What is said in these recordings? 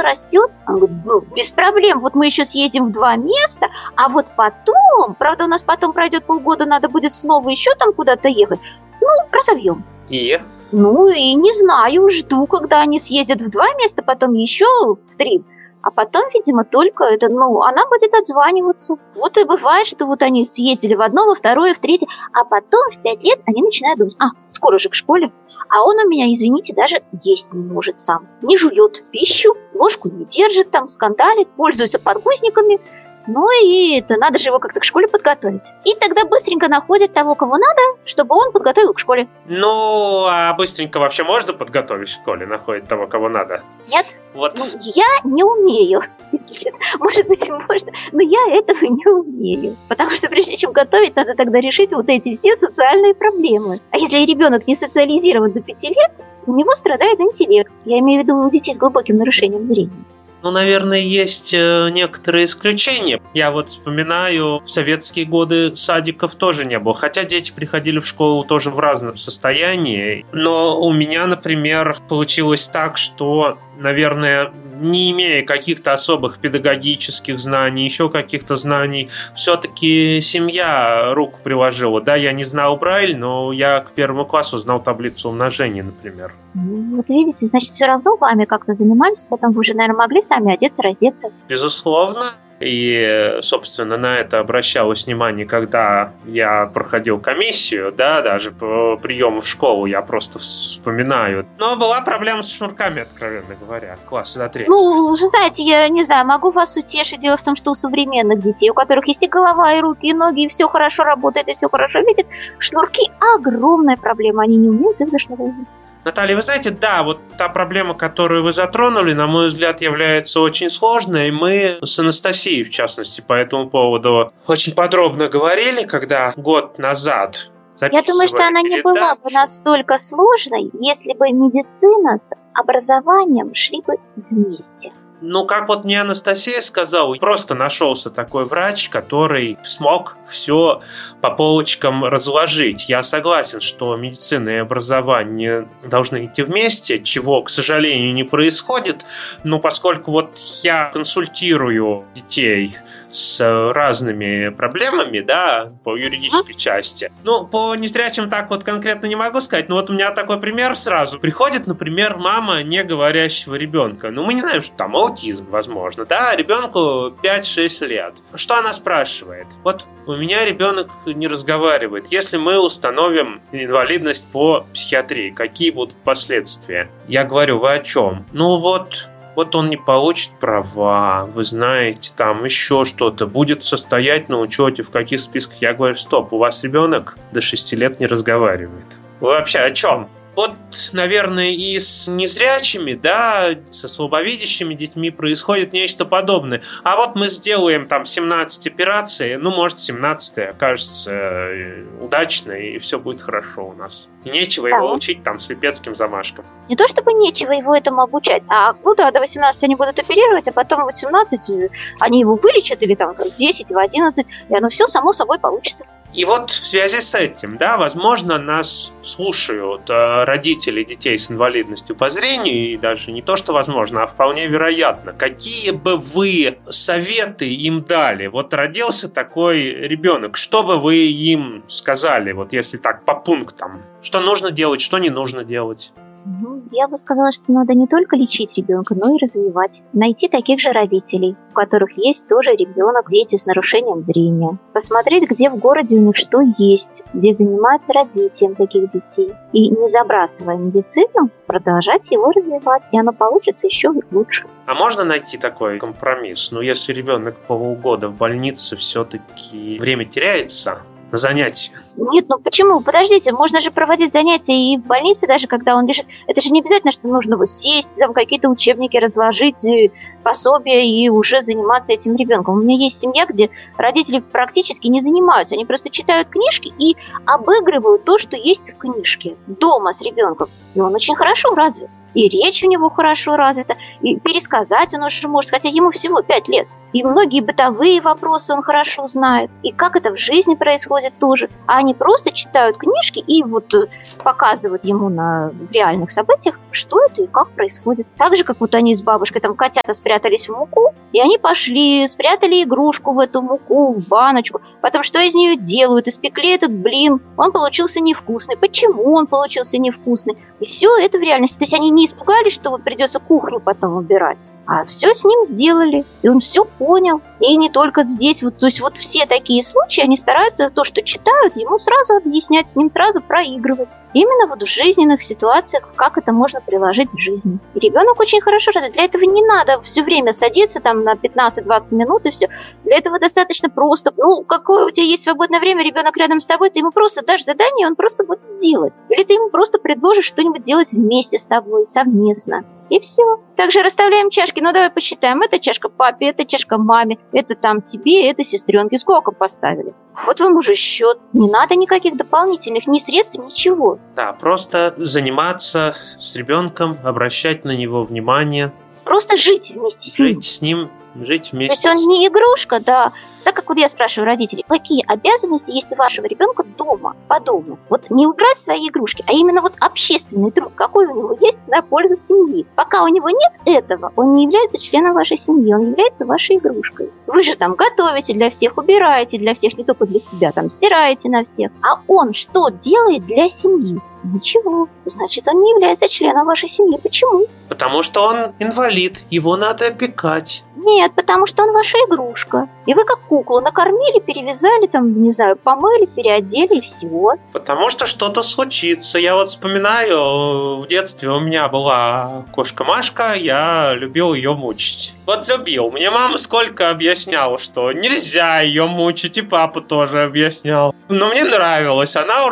растет. Он говорит, ну, без проблем, вот мы еще съездим в 2 места, а вот потом, правда, у нас потом пройдет полгода, надо будет снова еще там куда-то ехать, ну, разовьем. И? Ну, и не знаю, жду, когда они съездят в 2 места, потом еще в 3. А потом, видимо, только это, ну, она будет отзваниваться. Вот и бывает, что вот они съездили в одно, во второе, в третье, а потом в 5 лет они начинают думать, скоро же к школе. А он у меня, извините, даже есть не может сам. Не жует пищу, ложку не держит, там скандалит, пользуется подгузниками. Ну и это надо же его как-то к школе подготовить. И тогда быстренько находят того, кого надо, чтобы он подготовил к школе. Ну, а быстренько вообще можно подготовить в школе, находить того, кого надо? Нет, вот. Ну, я не умею. Может быть, и можно, но я этого не умею. Потому что прежде чем готовить, надо тогда решить вот эти все социальные проблемы. А если ребенок не социализирован до 5 лет, у него страдает интеллект. Я имею в виду у детей с глубоким нарушением зрения. Ну, наверное, есть некоторые исключения. Я вот вспоминаю, в советские годы садиков тоже не было. Хотя дети приходили в школу тоже в разном состоянии. Но у меня, например, получилось так, что, наверное, не имея каких-то особых педагогических знаний, еще каких-то знаний, все-таки семья руку приложила. Да, я не знал Брайль, но я к 1 классу знал таблицу умножения, например. Вот видите, значит, все равно вами как-то занимались, потом вы же, наверное, могли сами одеться, раздеться. Безусловно. И, собственно, на это обращалось внимание, когда я проходил комиссию, да, даже по приему в школу я просто вспоминаю. Но была проблема с шнурками, откровенно говоря, класса до 3. Ну, знаете, я не знаю, могу вас утешить. Дело в том, что у современных детей, у которых есть и голова, и руки, и ноги, и все хорошо работает, и все хорошо видит, шнурки огромная проблема, они не умеют их зашнуровывать. Наталья, вы знаете, да, вот та проблема, которую вы затронули, на мой взгляд, является очень сложной. Мы с Анастасией, в частности, по этому поводу очень подробно говорили, когда год назад записывали. Я думаю, что она не была бы настолько сложной, если бы медицина с образованием шли бы вместе. Ну, как вот мне Анастасия сказала, просто нашелся такой врач, который смог все по полочкам разложить. Я согласен, что медицина и образование должны идти вместе, чего, к сожалению, не происходит. Но поскольку вот я консультирую детей с разными проблемами, да, по юридической части. Ну, по незрячим так вот конкретно не могу сказать, но вот у меня такой пример сразу. Приходит, например, мама не говорящего ребенка. Ну, мы не знаем, что там аутизм, возможно, да, ребенку 5-6 лет. Что она спрашивает? Вот у меня ребенок не разговаривает. Если мы установим инвалидность по психиатрии, какие будут последствия? Я говорю, вы о чем? Ну вот он не получит права, вы знаете, там еще что-то, будет состоять на учете, в каких списках. Я говорю, стоп, у вас ребенок до 6 лет не разговаривает. Вы вообще о чем? Вот, наверное, и с незрячими, да, со слабовидящими детьми происходит нечто подобное. А вот мы сделаем там 17 операций, ну, может, 17-я окажется удачной, и все будет хорошо у нас. И нечего его учить там слепецким замашкам. Не то чтобы нечего его этому обучать, а ну да, до 18 они будут оперировать, а потом в 18 они его вылечат, или там в 10, в 11, и оно все само собой получится. И вот в связи с этим, да, возможно, нас слушают родители детей с инвалидностью по зрению, и даже не то, что возможно, а вполне вероятно. Какие бы вы советы им дали? Вот родился такой ребенок, что бы вы им сказали, вот если так по пунктам? Что нужно делать, что не нужно делать? Я бы сказала, что надо не только лечить ребенка, но и развивать. Найти таких же родителей, у которых есть тоже ребенок, дети с нарушением зрения. Посмотреть, где в городе у них что есть, где занимаются развитием таких детей. И не забрасывая медицину, продолжать его развивать, и оно получится еще лучше. А можно найти такой компромисс? Ну, если ребенок полгода в больнице, все-таки время теряется на занятия. Нет, ну почему? Подождите, можно же проводить занятия и в больнице, даже когда он лежит. Это же не обязательно, что нужно сесть, там какие-то учебники разложить, пособия и уже заниматься этим ребенком. У меня есть семья, где родители практически не занимаются. Они просто читают книжки и обыгрывают то, что есть в книжке дома с ребенком. И он очень хорошо развит. И речь у него хорошо развита, и пересказать он уже может, хотя ему всего 5 лет. И многие бытовые вопросы он хорошо знает, и как это в жизни происходит тоже. А они просто читают книжки и вот показывают ему на реальных событиях, что это и как происходит. Так же, как вот они с бабушкой, там котята спрятались в муку, и они пошли, спрятали игрушку в эту муку, в баночку, потом что из нее делают, испекли этот блин, он получился невкусный. Почему он получился невкусный? И все это в реальности. То есть они не испугались, что вот придется кухню потом убирать. А все с ним сделали, и он все понял. И не только здесь, вот, то есть вот все такие случаи, они стараются то, что читают, ему сразу объяснять, с ним сразу проигрывать. Именно вот в жизненных ситуациях, как это можно приложить в жизни. И ребенок очень хорошо развит. Для этого не надо все время садиться там на 15-20 минут и все. Для этого достаточно просто, какое у тебя есть свободное время, ребенок рядом с тобой, ты ему просто дашь задание, он просто будет делать. Или ты ему просто предложишь что-нибудь делать вместе с тобой, совместно. И все. Также расставляем чашки. Давай посчитаем. Это чашка папе, это чашка маме, это там тебе, это сестренке. Сколько поставили? Вот вам уже счет. Не надо никаких дополнительных ни средств, ничего. Да, просто заниматься с ребенком, обращать на него внимание. Просто жить вместе с ним. Жить с ним, жить вместе. То есть он не игрушка, да. Так как вот я спрашиваю родителей, какие обязанности есть у вашего ребенка дома, по дому? Вот не убирать свои игрушки, а именно вот общественный труд, какой у него есть на пользу семьи. Пока у него нет этого, он не является членом вашей семьи, он является вашей игрушкой. Вы же там готовите для всех, убираете для всех, не только для себя, там стираете на всех. А он что делает для семьи? Ничего. Значит, он не является членом вашей семьи. Почему? Потому что он инвалид, его надо опекать. Нет, потому что он ваша игрушка. И вы как куклу накормили, перевязали, там, не знаю, помыли, переодели и всего. Потому что что-то случится. Я вот вспоминаю, в детстве у меня была кошка Машка, я любил ее мучить. Вот любил. Мне мама сколько объясняла, что нельзя ее мучить, и папа тоже объяснял. Но мне нравилось. Она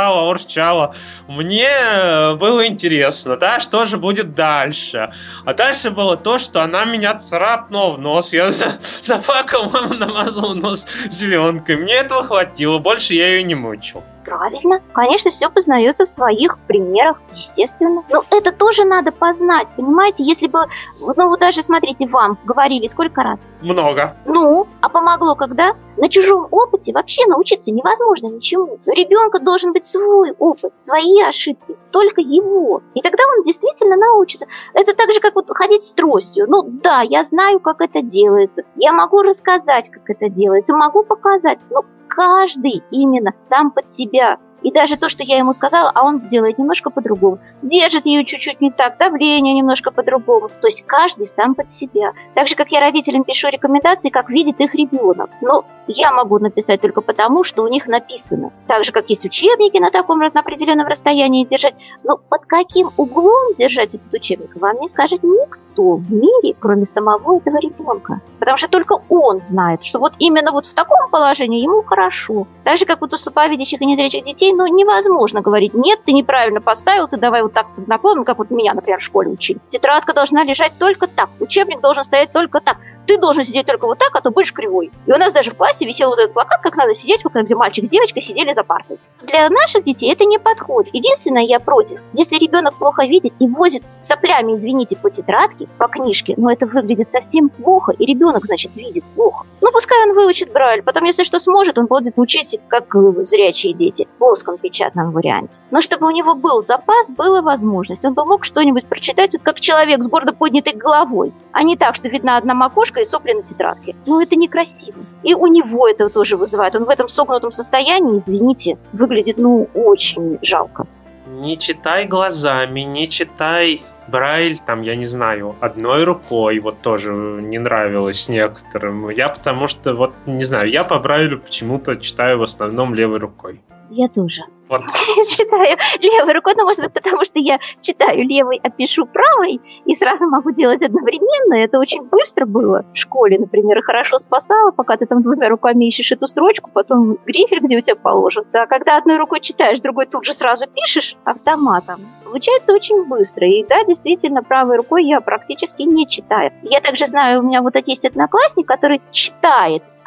урчала. Мне было интересно, да, что же будет дальше. А дальше было то, что она меня царапнула в нос. Я заплакал, мама намазала нос зеленкой. Мне этого хватило, больше я ее не мучил. Правильно. Конечно, все познается в своих примерах, естественно. Но это тоже надо познать, понимаете? Если бы, вот даже, смотрите, вам говорили сколько раз? Много. А помогло когда? На чужом опыте вообще научиться невозможно ничему. У ребенка должен быть свой опыт, свои ошибки, только его. И тогда он действительно научится. Это так же, как вот ходить с тростью. Да, я знаю, как это делается. Я могу рассказать, как это делается, могу показать. Но каждый именно сам под себя. И даже то, что я ему сказала, а он делает немножко по-другому. Держит ее чуть-чуть не так, давление немножко по-другому. То есть каждый сам под себя. Так же, как я родителям пишу рекомендации, как видит их ребенок. Но я могу написать только потому, что у них написано. Так же, как есть учебники на таком на определенном расстоянии держать. Но под каким углом держать этот учебник, вам не скажет никто в мире, кроме самого этого ребенка. Потому что только он знает, что вот именно вот в таком положении ему хорошо. Так же, как вот у слабовидящих и незрячих детей, невозможно говорить, нет, ты неправильно поставил, ты давай вот так под наклоном, как вот меня, например, в школе учили. Тетрадка должна лежать только так, учебник должен стоять только так. Ты должен сидеть только вот так, а то будешь кривой. И у нас даже в классе висел вот этот плакат, как надо сидеть, где мальчик с девочкой сидели за партой. Для наших детей это не подходит. Единственное, я против. Если ребенок плохо видит и возит соплями, извините, по тетрадке, по книжке, это выглядит совсем плохо, и ребенок, значит, видит плохо. Пускай он выучит Брайль, потом, если что сможет, он будет учить, как зрячие дети, в плоском печатном варианте. Но чтобы у него был запас, была возможность. Он бы мог что-нибудь прочитать, вот как человек с гордо поднятой головой, а не так, что видна одна макушка и сопли на тетрадке. Это некрасиво. И у него это тоже вызывает. Он в этом согнутом состоянии, извините, выглядит, очень жалко. Не читай глазами, не читай Брайль, я не знаю, одной рукой, вот тоже не нравилось некоторым. Я потому что, не знаю, я по Брайлю почему-то читаю в основном левой рукой. Я тоже. Вот. Я читаю левой рукой, может быть, потому что я читаю левой, а пишу правой, и сразу могу делать одновременно. Это очень быстро было в школе, например, и хорошо спасало, пока ты там двумя руками ищешь эту строчку, потом грифель, где у тебя положен. Да, когда одной рукой читаешь, другой тут же сразу пишешь автоматом. Получается очень быстро. И да, действительно, правой рукой я практически не читаю. Я также знаю, у меня есть одноклассник, который читает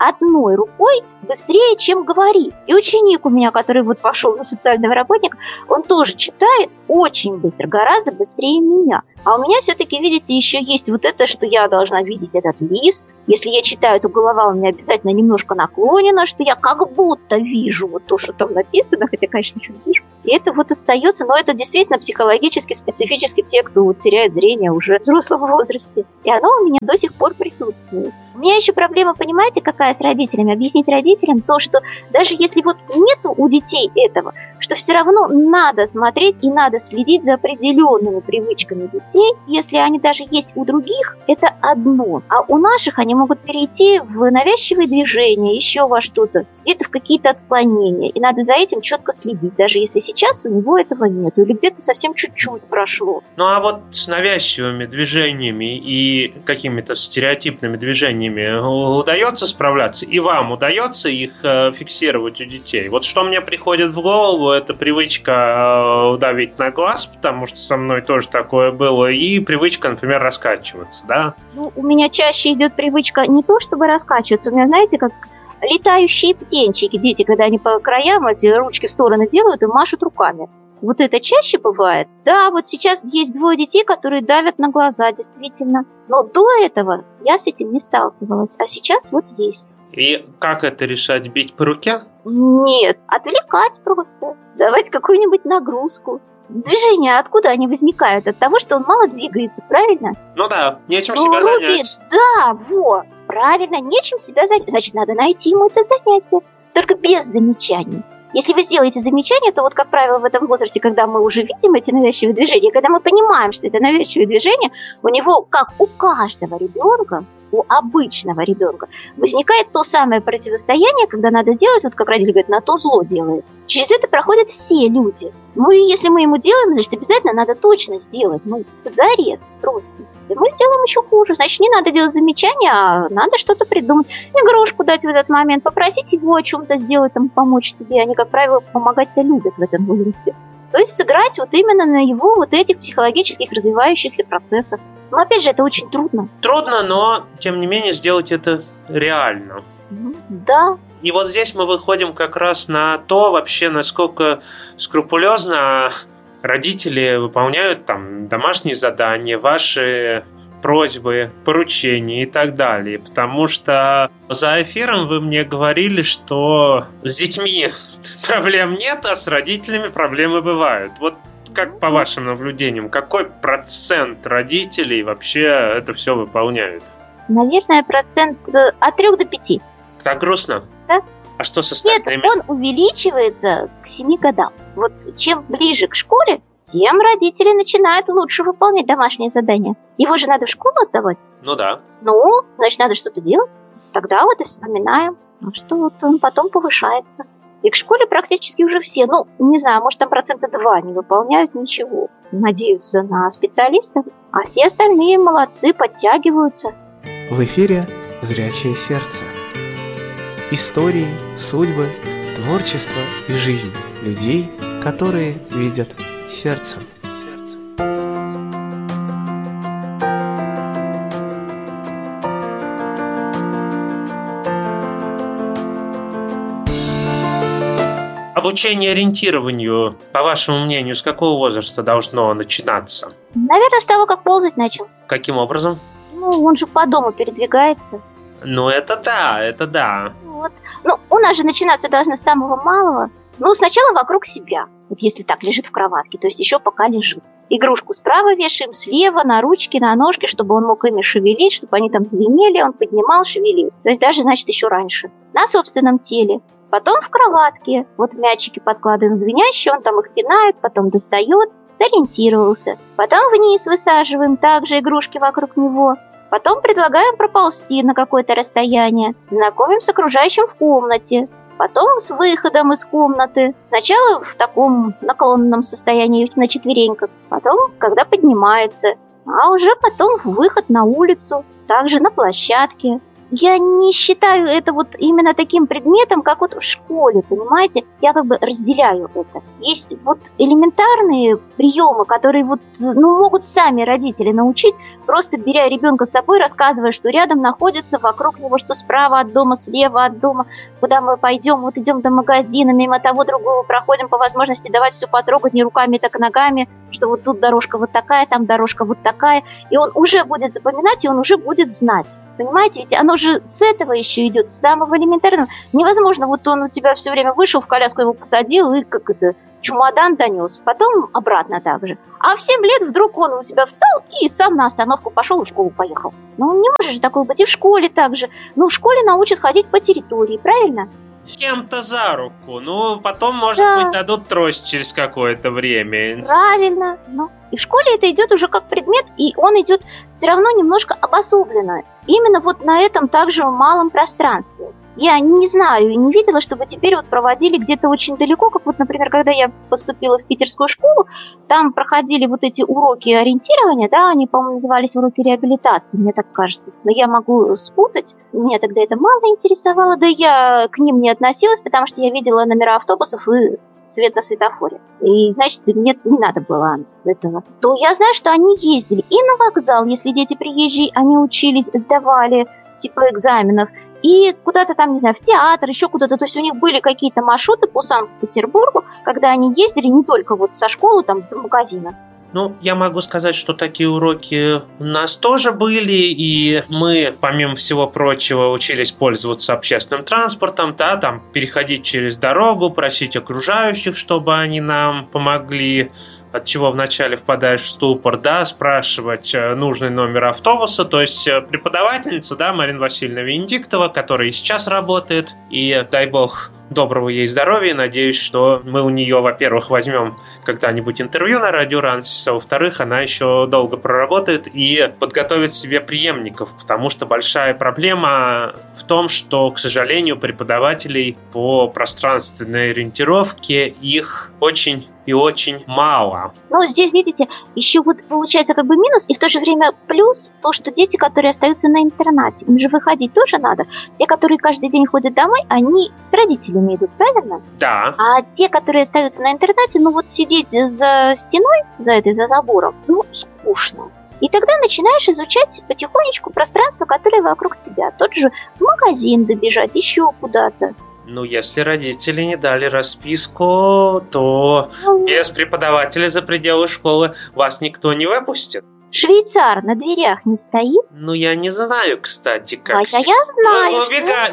одной рукой быстрее, чем говорит. И ученик у меня, который вот пошел на социального работника, он тоже читает очень быстро, гораздо быстрее меня. А у меня все-таки, видите, еще есть вот это, что я должна видеть этот лист. Если я читаю, то голова у меня обязательно немножко наклонена, что я как будто вижу вот то, что там написано, хотя, конечно, ничего не вижу. И это вот остается, но это действительно психологически, специфически те, кто теряет зрение уже в взрослом возрасте. И оно у меня до сих пор присутствует. У меня еще проблема, понимаете, какая с родителями? Объяснить родителям то, что даже если вот нету у детей этого, что все равно надо смотреть и надо следить за определенными привычками детей. Если они даже есть у других, это одно. А у наших они могут перейти в навязчивые движения, еще во что-то, где-то в какие-то отклонения. И надо за этим четко следить, даже если сейчас у него этого нет, или где-то совсем чуть-чуть прошло. Ну а вот с навязчивыми движениями и какими-то стереотипными движениями удается справляться? И вам удается их фиксировать у детей? Вот что мне приходит в голову, это привычка давить на глаз, потому что со мной тоже такое было, и привычка, например, раскачиваться, да? Ну, у меня чаще идет привычка не то, чтобы раскачиваться, у меня, знаете, как летающие птенчики, дети, когда они по краям эти ручки в стороны делают и машут руками. Вот это чаще бывает. Да, вот сейчас есть 2 детей, которые давят на глаза, действительно. Но до этого я с этим не сталкивалась, а сейчас вот есть. И как это решать? Бить по руке? Нет, отвлекать просто. Давать какую-нибудь нагрузку. Движения откуда они возникают? От того, что он мало двигается, правильно? Ну да, нечем себя занять. Да, вот, правильно, нечем себя занять. Значит, надо найти ему это занятие, только без замечаний. Если вы сделаете замечание, то вот, как правило, в этом возрасте, когда мы уже видим эти навязчивые движения, когда мы понимаем, что это навязчивые движения, у него, как у каждого ребенка, у обычного ребенка, возникает то самое противостояние, когда надо сделать, вот как родители говорят, на то зло делает. Через это проходят все люди. Ну и если мы ему делаем, значит, обязательно надо точно сделать, зарез просто. И мы сделаем еще хуже. Значит, не надо делать замечания, а надо что-то придумать. Игрушку дать в этот момент, попросить его о чем-то сделать, там, помочь тебе. Они, как правило, помогать-то любят в этом возрасте. То есть сыграть вот именно на его вот этих психологических развивающихся процессах. Но опять же, это очень трудно. Трудно, но, тем не менее, сделать это реально. Да. И вот здесь мы выходим как раз на то, вообще, насколько скрупулезно родители выполняют там домашние задания, ваши просьбы, поручения и так далее. Потому что за эфиром вы мне говорили, что с детьми проблем нет, а с родителями проблемы бывают. Вот как по вашим наблюдениям, какой процент родителей вообще это все выполняют? Наверное, процент от 3 до 5. Так грустно? Да. А что с остальными? Нет, он увеличивается к 7 годам. Вот чем ближе к школе, тем родители начинают лучше выполнять домашние задания. Его же надо в школу отдавать. Ну да. Ну, значит, надо что-то делать. Тогда вот и вспоминаем, что вот он потом повышается. И к школе практически уже все, не знаю, может, там 2% не выполняют ничего. Надеются на специалистов, а все остальные молодцы, подтягиваются. В эфире «Зрячее сердце». Истории, судьбы, творчество и жизнь людей, которые видят сердцем. Обучение ориентированию, по вашему мнению, с какого возраста должно начинаться? Наверное, с того, как ползать начал. Каким образом? Он же по дому передвигается. Это да. Вот. У нас же начинаться должно с самого малого. Сначала вокруг себя. Вот если так лежит в кроватке, то есть еще пока лежит. Игрушку справа вешаем, слева, на ручки, на ножки, чтобы он мог ими шевелить, чтобы они там звенели, он поднимал, шевелил. То есть даже, значит, еще раньше. На собственном теле. Потом в кроватке. Вот мячики подкладываем звенящие, он там их пинает, потом достает, сориентировался. Потом вниз высаживаем, также игрушки вокруг него. Потом предлагаем проползти на какое-то расстояние. Знакомим с окружающим в комнате. Потом с выходом из комнаты. Сначала в таком наклонном состоянии на четвереньках. Потом, когда поднимается. А уже потом выход на улицу. Также на площадке. я не считаю это вот именно таким предметом, как вот в школе, понимаете? Я как бы разделяю это. Есть вот элементарные приемы, которые вот, могут сами родители научить, просто беря ребенка с собой, рассказывая, что рядом находится, вокруг него, что справа от дома, слева от дома, куда мы пойдем, вот идем до магазина, мимо того другого проходим, по возможности давать все потрогать не руками, так и ногами, что вот тут дорожка вот такая, там дорожка вот такая, и он уже будет запоминать, и он уже будет знать. Понимаете, ведь оно же с этого еще идет, с самого элементарного. Невозможно, вот он у тебя все время вышел в коляску, его посадил и чемодан донес, потом обратно так же. А в 7 лет вдруг он у тебя встал и сам на остановку пошел и в школу поехал. Не может же такое быть и в школе так же. В школе научат ходить по территории, правильно? С кем-то за руку. Потом, может быть, дадут трость через какое-то время. Правильно. И в школе это идет уже как предмет, и он идет все равно немножко обособленно. Именно вот на этом также малом пространстве. Я не знаю и не видела, чтобы теперь вот проводили где-то очень далеко, как вот, например, когда я поступила в питерскую школу, там проходили вот эти уроки ориентирования, да, они, по-моему, назывались уроки реабилитации, мне так кажется. Но я могу спутать, меня тогда это мало интересовало, да я к ним не относилась, потому что я видела номера автобусов и цвет на светофоре. И, значит, мне не надо было этого. То я знаю, что они ездили и на вокзал, если дети приезжие, они учились, сдавали типа экзаменов, и куда-то там, не знаю, в театр, еще куда-то. То есть у них были какие-то маршруты по Санкт-Петербургу, когда они ездили не только вот со школы там до магазина. Я могу сказать, что такие уроки у нас тоже были, и мы, помимо всего прочего, учились пользоваться общественным транспортом, да, там переходить через дорогу, просить окружающих, чтобы они нам помогли, от чего вначале впадаешь в ступор, да, спрашивать нужный номер автобуса. То есть преподавательница, да, Марина Васильевна Венедиктова, которая и сейчас работает, и дай бог доброго ей здоровья. Надеюсь, что мы у нее, во-первых, возьмем когда-нибудь интервью на радио Ранс, а во-вторых, она еще долго проработает и подготовит себе преемников, потому что большая проблема в том, что, к сожалению, преподавателей по пространственной ориентировке их очень и очень мало. Здесь, видите, еще вот получается как бы минус, и в то же время плюс, то, что дети, которые остаются на интернате, им же выходить тоже надо. Те, которые каждый день ходят домой, они с родителями идут, правильно? Да. А те, которые остаются на интернате, сидеть за стеной, за забором, скучно. И тогда начинаешь изучать потихонечку пространство, которое вокруг тебя. Тот же магазин добежать, еще куда-то. Если родители не дали расписку, то без преподавателя за пределы школы вас никто не выпустит. Швейцар на дверях не стоит? Я не знаю, кстати, как... Я знаю.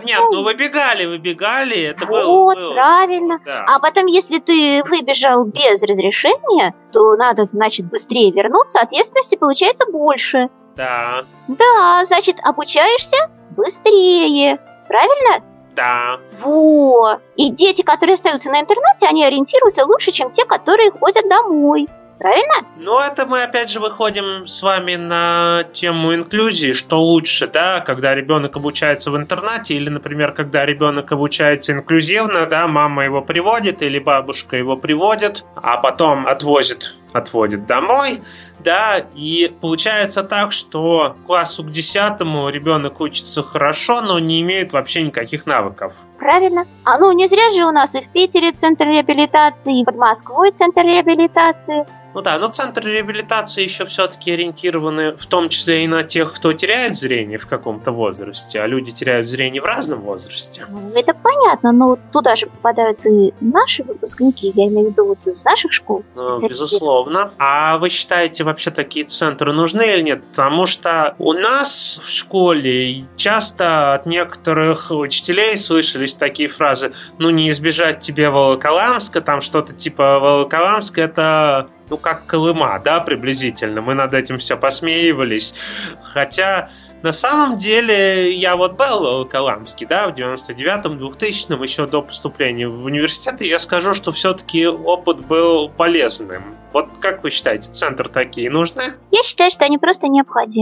Выбегали. Это было. Правильно. Да. А потом, если ты выбежал без разрешения, то надо, значит, быстрее вернуться, ответственности получается больше. Да. Да, значит, обучаешься быстрее. Правильно? Да. Вот. И дети, которые остаются на интернате, они ориентируются лучше, чем те, которые ходят домой. Правильно? Это мы опять же выходим с вами на тему инклюзии, что лучше, да, когда ребенок обучается в интернате или, например, когда ребенок обучается инклюзивно, да, мама его приводит или бабушка его приводит, а потом отводит домой, да, и получается так, что классу к 10 ребенок учится хорошо, но не имеет вообще никаких навыков. Правильно. Не зря же у нас и в Питере центр реабилитации, и под Москвой центр реабилитации. Центры реабилитации еще все-таки ориентированы в том числе и на тех, кто теряет зрение в каком-то возрасте, а люди теряют зрение в разном возрасте. Это понятно, но туда же попадают и наши выпускники, я имею в виду из наших школ. Безусловно. А вы считаете, вообще такие центры нужны или нет? Потому что у нас в школе часто от некоторых учителей слышались такие фразы: не избежать тебе Волоколамска, там что-то типа Волоколамск — это... как Колыма, да, приблизительно. Мы над этим все посмеивались. Хотя, на самом деле, я был в Волоколамске, да, в 99-м, 2000-м, еще до поступления в университет, и я скажу, что все-таки опыт был полезным. Как вы считаете, центры такие нужны? Я считаю, что они просто необходимы.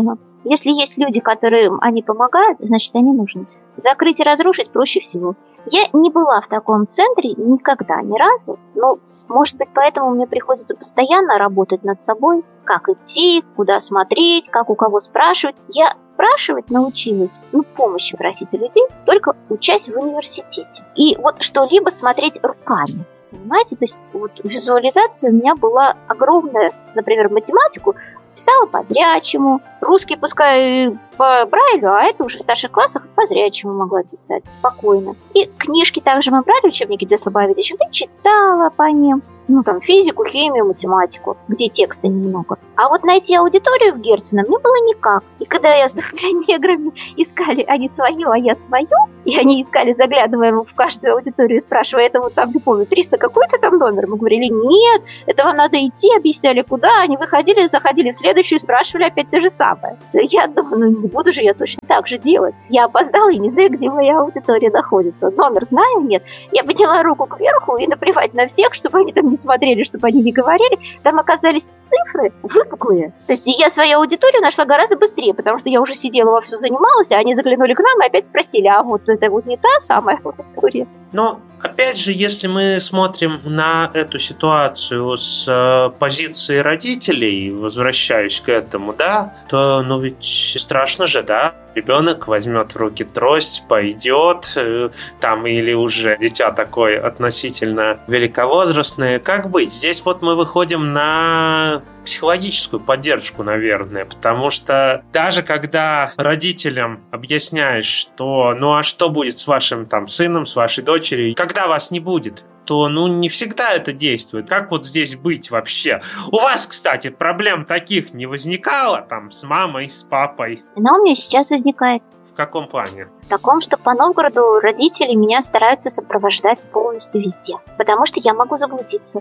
Если есть люди, которым они помогают, значит, они нужны. Закрыть и разрушить проще всего. Я не была в таком центре никогда, ни разу, но, может быть, поэтому мне приходится постоянно работать над собой, как идти, куда смотреть, как у кого спрашивать. Я спрашивать научилась, помощи просить у людей, только учась в университете. И вот что-либо смотреть руками. Понимаете, то есть вот визуализация у меня была огромная, например, математику писала по зрячему, русский пускай по Брайлю, а это уже в старших классах по зрячему могла писать спокойно. И книжки также мы брали, учебники для слабовидящих, и читала по ним. Физику, химию, математику, где текста немного. А вот найти аудиторию в Герцена мне было никак. И когда я с двумя неграми искали, они свое, а я свое, и они искали, заглядывая в каждую аудиторию, спрашивая, это вот там, не помню, 300 какой-то там номер, мы говорили, нет, это вам надо идти, объясняли, куда, они выходили, заходили в следующую, спрашивали опять то же самое. Я думаю, не буду же я точно так же делать. Я опоздала и не знаю, где моя аудитория находится. Номер знаю, нет. Я подняла руку кверху и наплевать на всех, чтобы они там не смотрели, чтобы они не говорили. Там оказались цифры выпуклые. То есть я свою аудиторию нашла гораздо быстрее, потому что я уже сидела вовсю занималась, а они заглянули к нам и опять спросили, а вот это вот не та самая аудитория. Но, опять же, если мы смотрим на эту ситуацию с позиции родителей, возвращаясь к этому, да, то, ведь страшно же, да? Ребенок возьмет в руки трость, пойдет, там или уже дитя такое относительно великовозрастное. Как быть? Здесь вот мы выходим на психологическую поддержку, наверное, потому что даже когда родителям объясняешь, что а что будет с вашим там сыном, с вашей дочерью, когда вас не будет, то, не всегда это действует. Как вот здесь быть вообще? У вас, кстати, проблем таких не возникало там с мамой, с папой? Но у меня сейчас возникает. В каком плане? В таком, что по Новгороду родители меня стараются сопровождать полностью везде, потому что я могу заблудиться.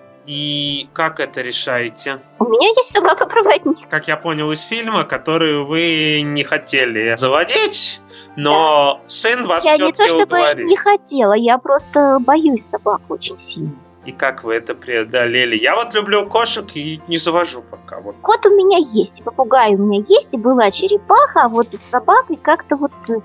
И как это решаете? У меня есть собака-проводник. Как я понял из фильма, который вы не хотели заводить, но да. Сын вас все-таки уговорил. Я не то чтобы не хотела, я просто боюсь собак очень сильно. И как вы это преодолели? Я вот люблю кошек и не завожу пока. Вот. Кот у меня есть, попугай у меня есть, и была черепаха, а вот с собакой как-то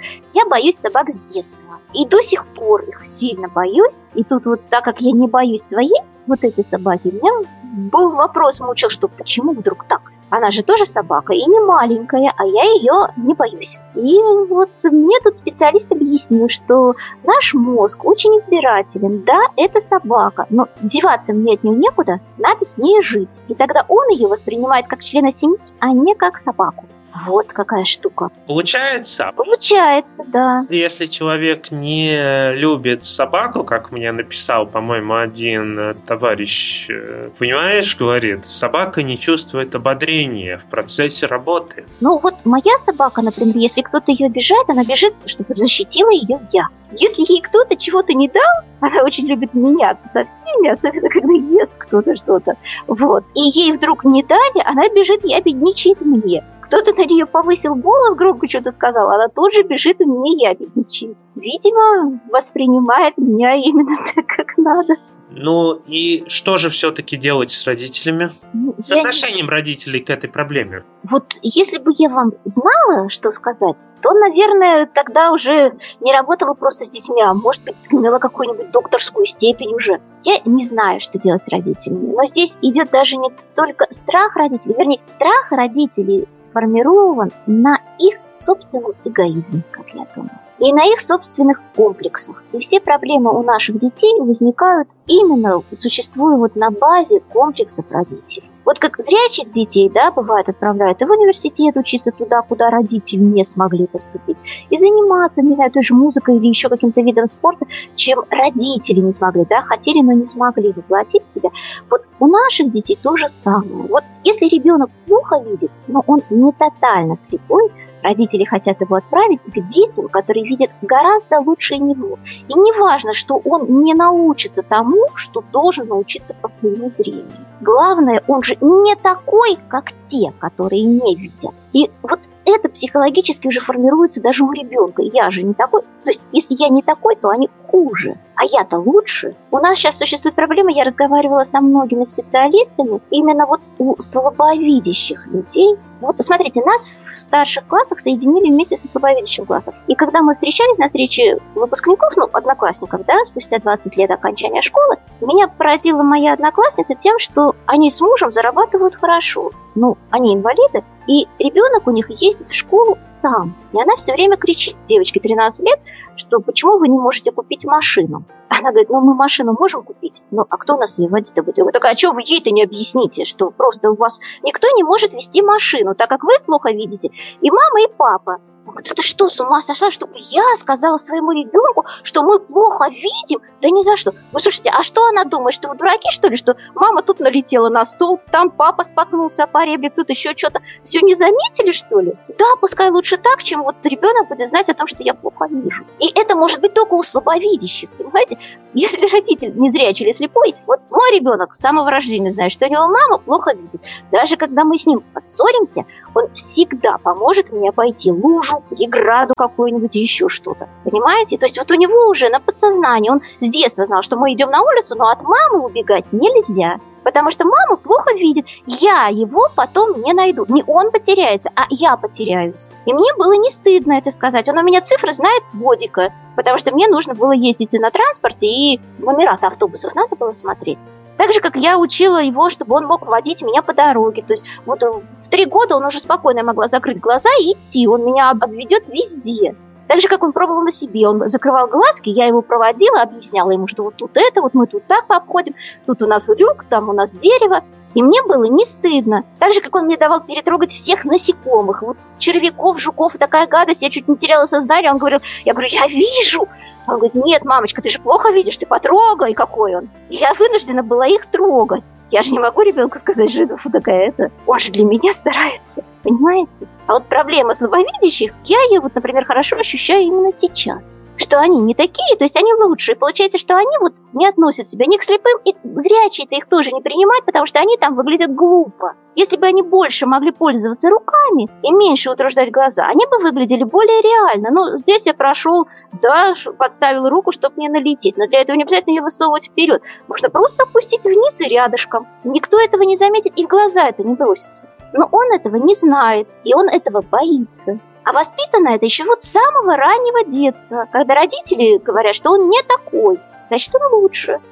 я боюсь собак с детства. И до сих пор их сильно боюсь. И тут так как я не боюсь своей этой собаки, меня был вопрос мучил, что почему вдруг так? Она же тоже собака, и не маленькая, а я ее не боюсь. И мне тут специалист объяснил, что наш мозг очень избирателен. Да, это собака, но деваться мне от нее некуда, надо с ней жить. И тогда он ее воспринимает как члена семьи, а не как собаку. Вот какая штука. Получается? Получается, да. Если человек не любит собаку, как мне написал, по-моему, один товарищ, понимаешь, говорит, собака не чувствует ободрения в процессе работы. Моя собака, например, если кто-то ее обижает, она бежит, чтобы защитила ее я. Если ей кто-то чего-то не дал, она очень любит меняться со всеми, особенно когда ест кто-то что-то. И ей вдруг не дали, она бежит, я бедничает мне. Кто-то на нее повысил голос, громко что-то сказал, она тут же бежит и мне ябедничает. Видимо, воспринимает меня именно так, как надо. И что же все-таки делать с родителями? С отношением родителей к этой проблеме? Если бы я вам знала, что сказать, то, наверное, тогда уже не работала просто с детьми, а может быть, имела какую-нибудь докторскую степень уже. Я не знаю, что делать с родителями, но здесь идет даже не столько страх родителей, вернее, страх родителей сформирован на их собственном эгоизме, как я думаю, и на их собственных комплексах. И все проблемы у наших детей возникают именно, существуя на базе комплексов родителей. Как зрячих детей, да, бывает, отправляют и в университет учиться туда, куда родители не смогли поступить, и заниматься, не знаю, той же музыкой или еще каким-то видом спорта, чем родители не смогли, да, хотели, но не смогли воплотить себя. У наших детей то же самое. Если ребенок плохо видит, но он не тотально слепой, родители хотят его отправить к детям, которые видят гораздо лучше него. И не важно, что он не научится тому, что должен научиться по своему зрению. Главное, он же не такой, как те, которые не видят. И это психологически уже формируется даже у ребенка. Я же не такой. То есть, если я не такой, то они хуже. А я-то лучше. У нас сейчас существует проблема, я разговаривала со многими специалистами, именно вот у слабовидящих людей. Вот, смотрите, нас в старших классах соединили вместе со слабовидящим классом. И когда мы встречались на встрече выпускников, одноклассников, да, спустя 20 лет окончания школы, меня поразила моя одноклассница тем, что они с мужем зарабатывают хорошо. Они инвалиды, и ребенок у них ездит в школу сам. И она все время кричит, девочке 13 лет, что почему вы не можете купить машину? Она говорит, мы машину можем купить, а кто нас ее водить-то будет? Я говорю, а что вы ей-то не объясните, что просто у вас никто не может вести машину, так как вы плохо видите, и мама, и папа. Он говорит, ты что, с ума сошла, чтобы я сказала своему ребенку, что мы плохо видим? Да ни за что. Вы слушайте, а что она думает, что вы дураки, что ли? Что мама тут налетела на столб, там папа споткнулся по ребре, тут еще что-то. Все не заметили, что ли? Да, пускай лучше так, чем вот ребенок будет знать о том, что я плохо вижу. И это может быть только у слабовидящих, понимаете? Если родитель незрячий или слепой, вот мой ребенок с самого рождения знает, что у него мама плохо видит. Даже когда мы с ним поссоримся, он всегда поможет мне обойти лужу, преграду какую-нибудь и еще что-то. Понимаете? То есть вот у него уже на подсознании, он с детства знал, что мы идем на улицу, но от мамы убегать нельзя. Потому что мама плохо видит. Я его потом не найду. Не он потеряется, а я потеряюсь. И мне было не стыдно это сказать. Он у меня цифры знает с годика. Потому что мне нужно было ездить и на транспорте, и номера автобусов надо было смотреть. Так же, как я учила его, чтобы он мог водить меня по дороге. То есть вот в 3 года он уже спокойно могла закрыть глаза и идти. Он меня обведет везде. Так же, как он пробовал на себе. Он закрывал глазки, я его проводила, объясняла ему, что вот тут это, вот мы тут так обходим, тут у нас люк, там у нас дерево. И мне было не стыдно. Так же, как он мне давал перетрогать всех насекомых. Вот червяков, жуков, такая гадость, я чуть не теряла сознание. Он говорил, я говорю, я вижу. Он говорит, нет, мамочка, ты же плохо видишь, ты потрогай, какой он. И я вынуждена была их трогать. Я же не могу ребенку сказать, что фу, такая это. Он же для меня старается, понимаете? А вот проблема слабовидящих, я ее, вот, например, хорошо ощущаю именно сейчас. Что они не такие, то есть они лучшие. Получается, что они вот не относят себя ни к слепым, и зрячие-то их тоже не принимают, потому что они там выглядят глупо. Если бы они больше могли пользоваться руками и меньше утруждать глаза, они бы выглядели более реально. Здесь я прошел, да, подставил руку, чтобы не налететь. Но для этого не обязательно ее высовывать вперед. Можно просто опустить вниз и рядышком. Никто этого не заметит, и в глаза это не бросится. Но он этого не знает, и он этого боится. А воспитано это еще вот с самого раннего детства, когда родители говорят, что он не такой, значит, он лучше.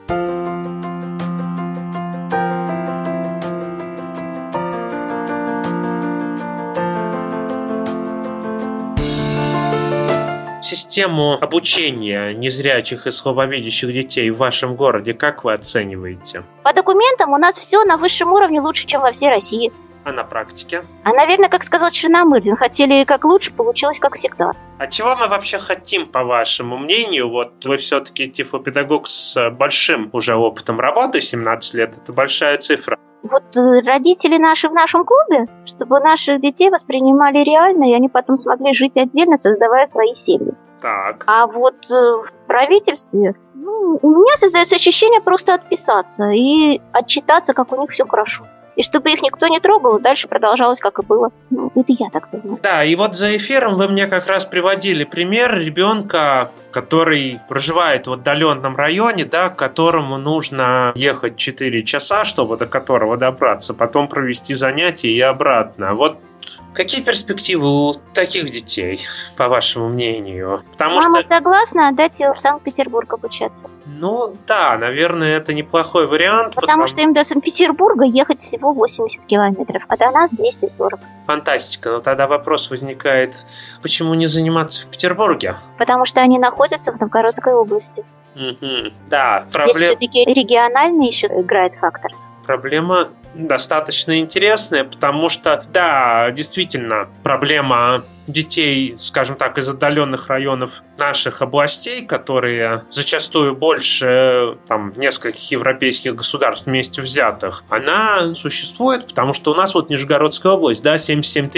Систему обучения незрячих и слабовидящих детей в вашем городе как вы оцениваете? По документам у нас все на высшем уровне лучше, чем во всей России. А на практике? А, наверное, как сказал Черномырдин, хотели как лучше, получилось как всегда. А чего мы вообще хотим, по вашему мнению? Вот вы все-таки тифлопедагог с большим уже опытом работы, 17 лет, это большая цифра. Вот родители наши в нашем клубе, чтобы наших детей воспринимали реально, и они потом смогли жить отдельно, создавая свои семьи. Так. А вот в правительстве, у меня создается ощущение просто отписаться и отчитаться, как у них все хорошо. И чтобы их никто не трогал, и дальше продолжалось, как и было. Это я так думаю. Да, и вот за эфиром вы мне как раз приводили пример ребенка, который проживает в отдаленном районе, да, к которому нужно ехать 4 часа, чтобы до которого добраться, потом провести занятия и обратно. Вот какие перспективы у таких детей, по вашему мнению? Мама согласна отдать его в Санкт-Петербург обучаться. Да, наверное, это неплохой вариант. Потому что им до Санкт-Петербурга ехать всего 80 километров, а до нас 240. Фантастика. Но тогда вопрос возникает, почему не заниматься в Петербурге? Потому что они находятся в Новгородской области. Да, здесь все-таки региональный еще играет фактор. Проблема достаточно интересная, потому что, да, действительно, проблема детей, скажем так, из отдаленных районов наших областей, которые зачастую больше нескольких европейских государств вместе взятых, она существует, потому что у нас вот Нижегородская область, да, 77 тысяч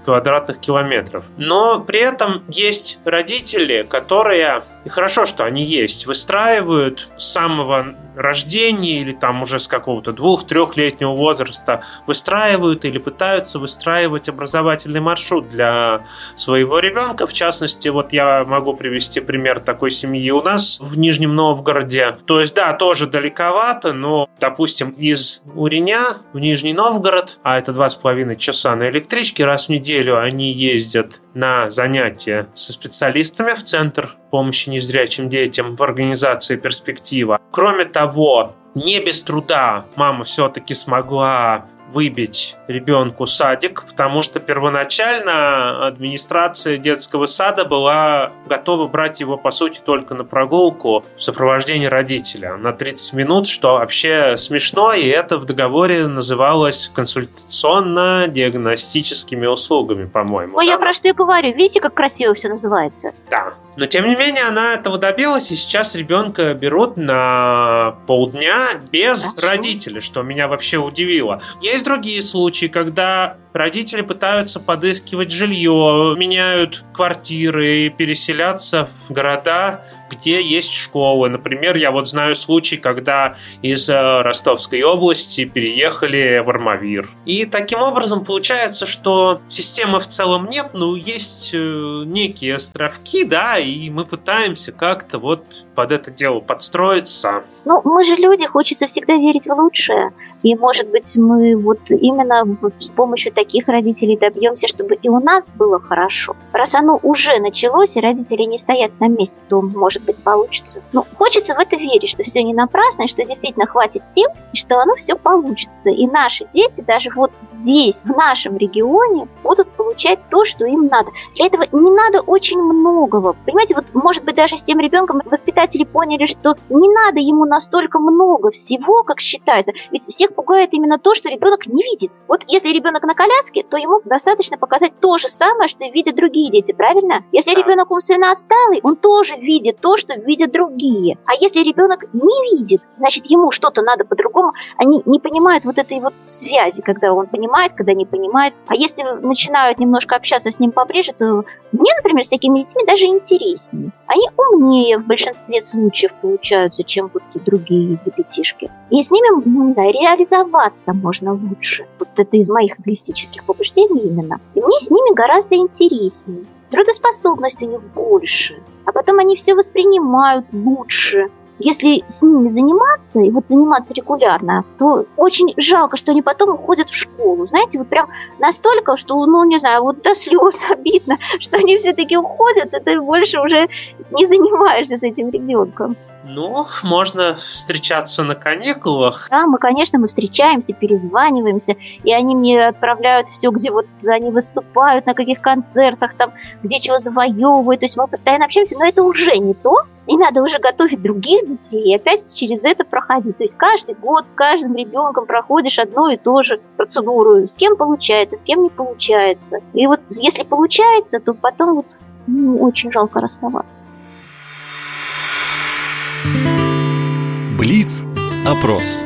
квадратных километров. Но при этом есть родители, которые, и хорошо, что они есть, выстраивают с самого рождения или там уже с какого-то 2-3-летнего возраста выстраивают или пытаются выстраивать образовательный маршрут для своего ребенка. В частности, вот я могу привести пример такой семьи у нас в Нижнем Новгороде. То есть, да, тоже далековато, но, допустим, из Уреня в Нижний Новгород, а это 2,5 часа на электричке, раз в неделю они ездят на занятия со специалистами в Центр помощи незрячим детям в организации «Перспектива». Кроме того, не без труда мама все-таки смогла выбить ребенку садик, потому что первоначально администрация детского сада была готова брать его, по сути, только на прогулку в сопровождении родителя на 30 минут, что вообще смешно, и это в договоре называлось консультационно-диагностическими услугами, по-моему. Ой, я про что и говорю. Видите, как красиво все называется? Да. Но, тем не менее, она этого добилась, и сейчас ребенка берут на полдня без родителей, что меня вообще удивило. Есть другие случаи, когда родители пытаются подыскивать жилье, меняют квартиры, переселяться в города, где есть школы. Например, я вот знаю случай, когда из Ростовской области переехали в Армавир. И таким образом получается, что системы в целом нет, но есть некие островки, да, и мы пытаемся как-то вот под это дело подстроиться. Ну, мы же люди, хочется всегда верить в лучшее. И, может быть, мы вот именно с помощью таких родителей добьемся, чтобы и у нас было хорошо. Раз оно уже началось, и родители не стоят на месте, то, может быть, получится. Ну, хочется в это верить, что все не напрасно, и что действительно хватит сил, и что оно все получится. И наши дети даже вот здесь, в нашем регионе, будут получать то, что им надо. Для этого не надо очень многого. Понимаете, вот, может быть, даже с тем ребенком воспитатели поняли, что не надо ему настолько много всего, как считается. Ведь всех пугает именно то, что ребенок не видит. Вот если ребенок на коляске, то ему достаточно показать то же самое, что видят другие дети, правильно? Если ребенок умственно отсталый, он тоже видит то, что видят другие. А если ребенок не видит, значит, ему что-то надо по-другому. Они не понимают вот этой вот связи, когда он понимает, когда не понимает. А если начинают немножко общаться с ним поближе, то мне, например, с такими детьми даже интереснее. Они умнее в большинстве случаев получаются, чем вот другие ребятишки. И с ними реализоваться можно лучше. Вот это из моих эгоистических побуждений именно. И мне с ними гораздо интереснее. Трудоспособность у них больше. А потом они все воспринимают лучше. Если с ними заниматься, и вот заниматься регулярно, то очень жалко, что они потом уходят в школу. Знаете, вот прям настолько, что, ну, не знаю, вот до слез обидно, что они все-таки уходят, и ты больше уже не занимаешься с этим ребенком. Ну, можно встречаться на каникулах. Да, мы встречаемся, перезваниваемся, и они мне отправляют все, где вот они выступают, на каких концертах, там, где чего завоевывают. То есть мы постоянно общаемся, но это уже не то. И надо уже готовить других детей и опять через это проходить. То есть каждый год с каждым ребенком проходишь одну и ту же процедуру. С кем получается, с кем не получается. И вот если получается, то потом вот, очень жалко расставаться. Блиц-опрос.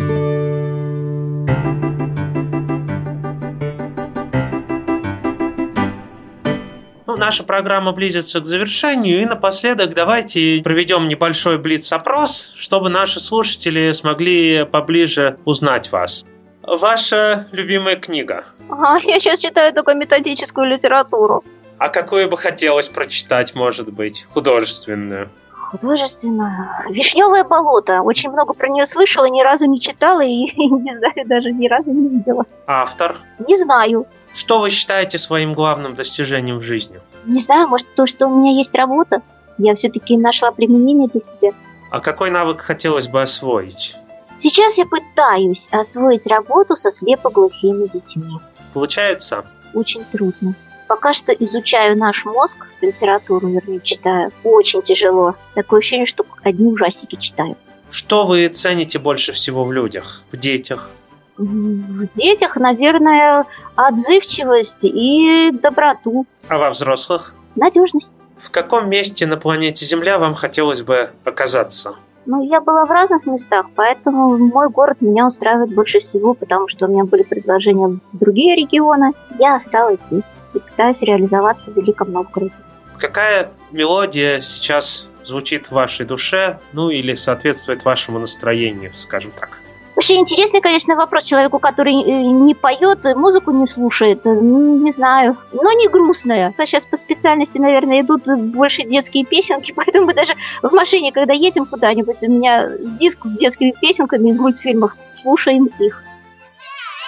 Наша программа близится к завершению, и напоследок давайте проведем небольшой блиц-опрос, чтобы наши слушатели смогли поближе узнать вас. Ваша любимая книга? Я сейчас читаю только методическую литературу. А какую бы хотелось прочитать, может быть, художественную? Художественную? «Вишневое болото». Очень много про нее слышала, ни разу не читала и не знаю, даже ни разу не видела. Автор? Не знаю. Что вы считаете своим главным достижением в жизни? Не знаю, может, то, что у меня есть работа. Я все-таки нашла применение для себя. А какой навык хотелось бы освоить? Сейчас я пытаюсь освоить работу со слепоглухими детьми. Получается? Очень трудно. Пока что изучаю наш мозг, литературу, вернее, читаю. Очень тяжело. Такое ощущение, что одни ужастики читаю. Что вы цените больше всего в людях, в детях? В детях, наверное, отзывчивость и доброту. А во взрослых? Надежность. В каком месте на планете Земля вам хотелось бы оказаться? Ну, я была в разных местах, поэтому мой город меня устраивает больше всего, потому что у меня были предложения в другие регионы. Я осталась здесь и пытаюсь реализоваться в Великом Новгороде. Какая мелодия сейчас звучит в вашей душе, ну или соответствует вашему настроению, скажем так? Вообще интересный, конечно, вопрос человеку, который не поет, музыку не слушает, не знаю, но не грустная. Сейчас по специальности, наверное, идут больше детские песенки, поэтому мы даже в машине, когда едем куда-нибудь, у меня диск с детскими песенками из мультфильмов, слушаем их.